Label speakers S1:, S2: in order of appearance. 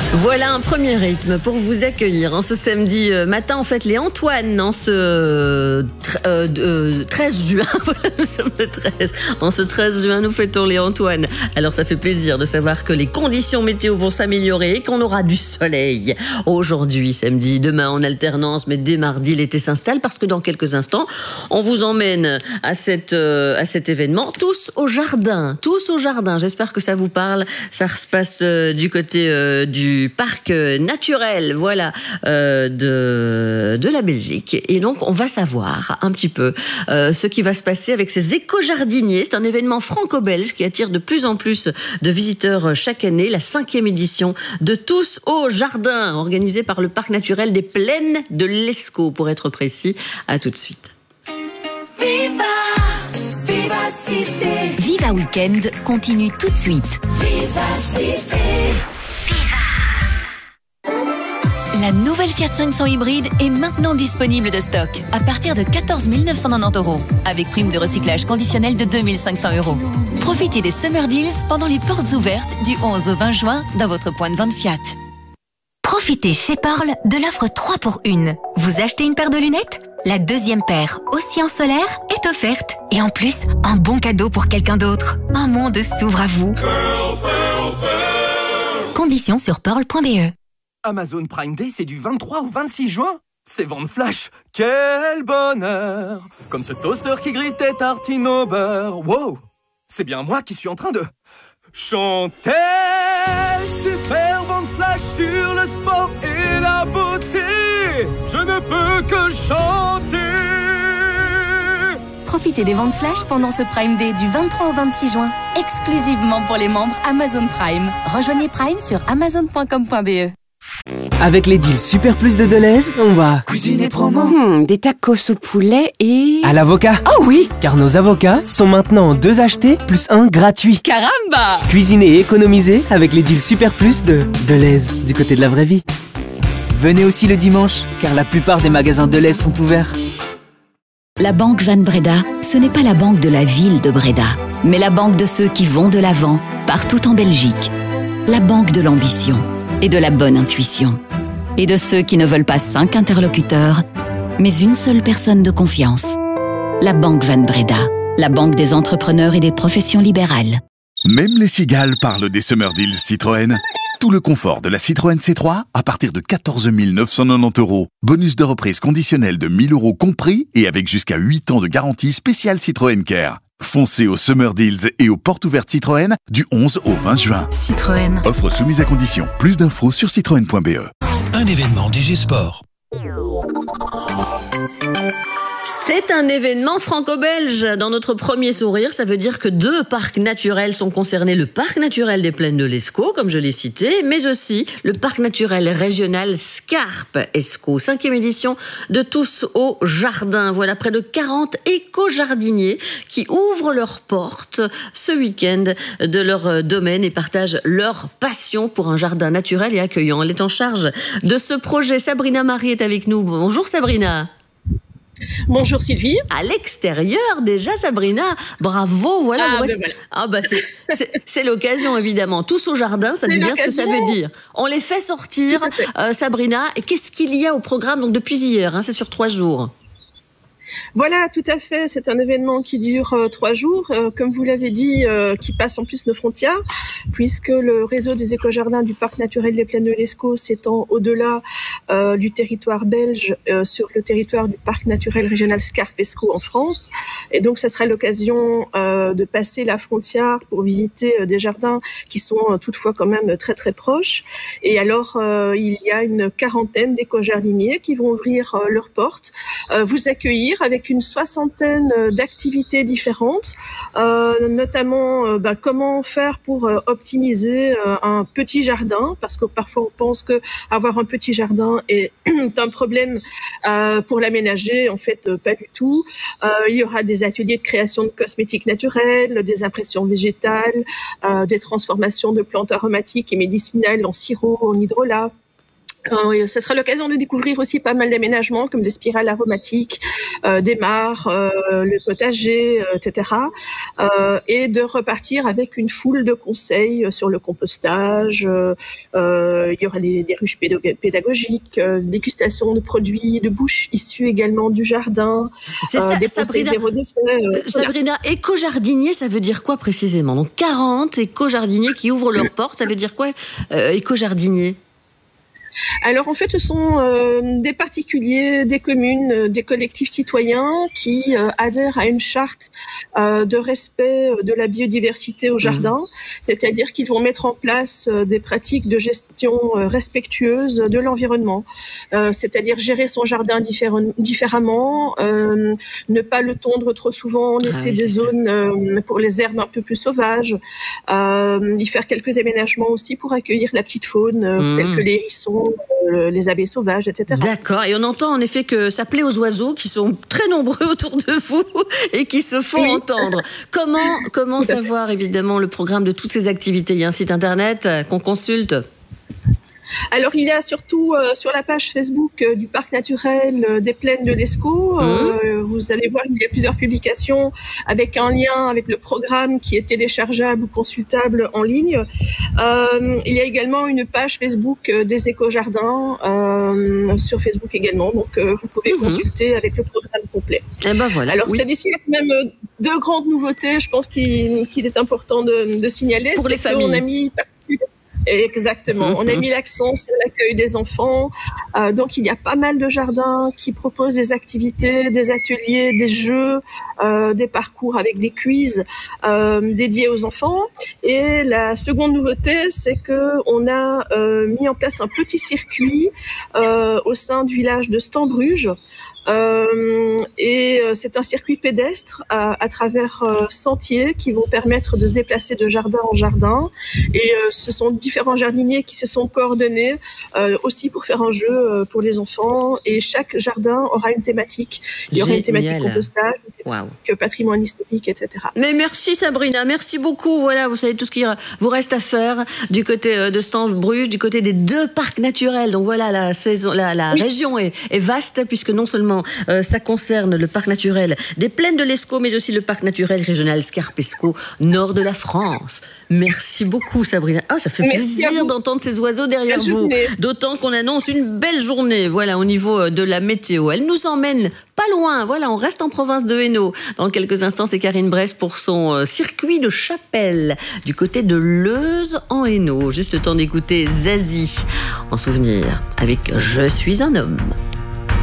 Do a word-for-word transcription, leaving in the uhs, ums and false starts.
S1: Voilà un premier rythme pour vous accueillir en ce samedi matin. En fait, les Antoine, en ce euh, euh, treize juin, voilà, nous sommes le treize. En ce treize juin, nous fêtons les Antoine. Alors, ça fait plaisir de savoir que les conditions météo vont s'améliorer et qu'on aura du soleil aujourd'hui, samedi, demain en alternance, mais dès mardi, l'été s'installe parce que dans quelques instants, on vous emmène à, cette, euh, à cet événement. Tous au jardin, tous au jardin. J'espère que ça vous parle. Ça se passe euh, du côté euh, du parc naturel, voilà, euh, de, de la Belgique. Et donc, on va savoir un petit peu euh, ce qui va se passer avec ces éco-jardiniers. C'est un événement franco-belge qui attire de plus en plus de visiteurs chaque année. La cinquième édition de Tous au jardin, organisée par le parc naturel des Plaines de l'Escaut, pour être précis. À tout de suite.
S2: Viva, Vivacité.
S3: Viva Weekend continue tout de suite.
S2: Vivacité.
S3: La nouvelle Fiat cinq cents hybride est maintenant disponible de stock à partir de quatorze mille neuf cent quatre-vingt-dix euros avec prime de recyclage conditionnelle de deux mille cinq cents euros. Profitez des Summer Deals pendant les portes ouvertes du onze au vingt juin dans votre point de vente Fiat.
S4: Profitez chez Pearl de l'offre trois pour un. Vous achetez une paire de lunettes? La deuxième paire, aussi en solaire, est offerte. Et en plus, un bon cadeau pour quelqu'un d'autre. Un monde s'ouvre à vous.
S2: Pearl, Pearl, Pearl.
S4: Conditions sur pearl point b e.
S5: Amazon Prime Day, c'est du vingt-trois au vingt-six juin. C'est vente flash. Quel bonheur! Comme ce toaster qui grille tes tartines au beurre. Wow! C'est bien moi qui suis en train de chanter. Super vente flash sur le sport et la beauté. Je ne peux que chanter.
S6: Profitez des ventes flash pendant ce Prime Day du vingt-trois au vingt-six juin, exclusivement pour les membres Amazon Prime. Rejoignez Prime sur amazon point com point b e.
S7: Avec les deals Super Plus de Deleuze, on va
S5: cuisiner promo.
S8: Hmm, des tacos au poulet et...
S7: à l'avocat.
S8: Oh oui!
S7: Car nos avocats sont maintenant deux achetés plus un gratuit.
S8: Caramba!
S7: Cuisiner et économiser avec les deals Super Plus de Deleuze, du côté de la vraie vie. Venez aussi le dimanche, car la plupart des magasins Deleuze sont ouverts.
S3: La banque Van Breda, ce n'est pas la banque de la ville de Breda, mais la banque de ceux qui vont de l'avant, partout en Belgique. La banque de l'ambition et de la bonne intuition. Et de ceux qui ne veulent pas cinq interlocuteurs, mais une seule personne de confiance. La banque Van Breda, la banque des entrepreneurs et des professions libérales.
S9: Même les cigales parlent des Summer Deals Citroën. Tout le confort de la Citroën C trois à partir de quatorze mille neuf cent quatre-vingt-dix euros. Bonus de reprise conditionnel de mille euros compris et avec jusqu'à huit ans de garantie spéciale Citroën Care. Foncez aux Summer Deals et aux portes ouvertes Citroën du onze au vingt juin.
S4: Citroën.
S9: Offre soumise à condition. Plus d'infos sur citroën point b e.
S10: Un événement D G Sport.
S1: C'est un événement franco-belge. Dans notre premier sourire, ça veut dire que deux parcs naturels sont concernés. Le parc naturel des Plaines de l'Escaut, comme je l'ai cité, mais aussi le parc naturel régional Scarpe-Escaut. Cinquième édition de Tous au jardin. Voilà près de quarante éco-jardiniers qui ouvrent leurs portes ce week-end de leur domaine et partagent leur passion pour un jardin naturel et accueillant. Elle est en charge de ce projet. Sabrina Marie est avec nous. Bonjour Sabrina.
S11: Bonjour Sylvie.
S1: À l'extérieur déjà, Sabrina, bravo, voilà.
S11: Ah,
S1: ouais,
S11: ben voilà.
S1: ah bah c'est, c'est, c'est l'occasion évidemment. Tous au jardin, ça dit bien ce que ça veut dire. On les fait sortir,
S11: fait.
S1: Euh, Sabrina. Et qu'est-ce qu'il y a au programme donc depuis hier, hein, c'est sur trois jours.
S11: Voilà, tout à fait. C'est un événement qui dure euh, trois jours, euh, comme vous l'avez dit, euh, qui passe en plus nos frontières, puisque le réseau des éco-jardins du parc naturel des Plaines de l'Escaut s'étend au-delà euh, du territoire belge euh, sur le territoire du parc naturel régional Scarpe-Escaut en France. Et donc, ça sera l'occasion euh, de passer la frontière pour visiter euh, des jardins qui sont euh, toutefois quand même très très proches. Et alors, euh, il y a une quarantaine d'éco-jardiniers qui vont ouvrir euh, leurs portes, euh, vous accueillir avec une soixantaine d'activités différentes, euh, notamment euh, bah, comment faire pour euh, optimiser euh, un petit jardin, parce que parfois on pense que avoir un petit jardin est un problème euh, pour l'aménager, en fait euh, pas du tout. Euh, il y aura des ateliers de création de cosmétiques naturels, des impressions végétales, euh, des transformations de plantes aromatiques et médicinales en sirop, en hydrolat. Euh, oui, ce sera l'occasion de découvrir aussi pas mal d'aménagements comme des spirales aromatiques, euh, des mares, euh, le potager, euh, et cetera. Euh, et de repartir avec une foule de conseils sur le compostage. Euh, euh, il y aura des, des ruches pédagogiques, euh, dégustation de produits de bouche issus également du jardin.
S1: C'est
S11: euh,
S1: ça,
S11: des
S1: Sabrina,
S11: zéro déchet. Euh,
S1: Sabrina, voilà. Éco-jardinier, ça veut dire quoi précisément? Donc quarante éco-jardiniers qui ouvrent leurs portes, ça veut dire quoi, euh, éco-jardinier?
S11: Alors en fait, ce sont euh, des particuliers, des communes, euh, des collectifs citoyens qui euh, adhèrent à une charte euh, de respect de la biodiversité au jardin, mmh. c'est-à-dire qu'ils vont mettre en place euh, des pratiques de gestion euh, respectueuses de l'environnement, euh, c'est-à-dire gérer son jardin différent, différemment, euh, ne pas le tondre trop souvent, laisser ah oui, des zones euh, pour les herbes un peu plus sauvages, euh, y faire quelques aménagements aussi pour accueillir la petite faune, euh, mmh. tels que les hérissons, les abeilles sauvages, et cetera.
S1: D'accord. Et on entend en effet que ça plaît aux oiseaux qui sont très nombreux autour de vous et qui se font oui. entendre. Comment, comment savoir évidemment le programme de toutes ces activités? Il y a un site internet qu'on consulte?
S11: Alors, il y a surtout euh, sur la page Facebook euh, du Parc naturel euh, des Plaines de l'Escaut, euh, mmh. vous allez voir qu'il y a plusieurs publications avec un lien avec le programme qui est téléchargeable ou consultable en ligne. Euh, il y a également une page Facebook euh, des éco-jardins euh, sur Facebook également, donc euh, vous pouvez mmh. consulter avec le programme complet.
S1: Et ben voilà.
S11: Alors,
S1: oui.
S11: c'est d'ici quand même deux grandes nouveautés, je pense qu'il, qu'il est important de, de signaler.
S1: Pour les familles.
S11: On a mis Exactement. On a mis l'accent sur l'accueil des enfants. Euh, donc, il y a pas mal de jardins qui proposent des activités, des ateliers, des jeux, euh, des parcours avec des quiz euh, dédiés aux enfants. Et la seconde nouveauté, c'est que on a euh, mis en place un petit circuit euh, au sein du village de Stambruge. Euh, et euh, c'est un circuit pédestre à, à travers euh, sentiers qui vont permettre de se déplacer de jardin en jardin. Et euh, ce sont différents jardiniers qui se sont coordonnés euh, aussi pour faire un jeu euh, pour les enfants. Et chaque jardin aura une thématique. Il y aura une thématique compostage, une thématique wow. patrimoine historique, et cetera.
S1: Mais merci Sabrina, merci beaucoup. Voilà, vous savez tout ce qu'il vous reste à faire du côté de Stambruge, du côté des deux parcs naturels. Donc voilà, la saison, la, la oui. région est, est vaste puisque non seulement Euh, ça concerne le parc naturel des Plaines de l'Escaut, mais aussi le parc naturel régional Scarpe-Escaut, nord de la France. Merci beaucoup, Sabrina. Ah, ça fait Merci plaisir d'entendre ces oiseaux derrière belle vous. Journée. D'autant qu'on annonce une belle journée, voilà, au niveau de la météo. Elle nous emmène pas loin. Voilà, on reste en province de Hainaut. Dans quelques instants, c'est Karine Bress pour son circuit de Chapelle, du côté de Leuze en Hainaut. Juste le temps d'écouter Zazie en souvenir avec Je suis un homme.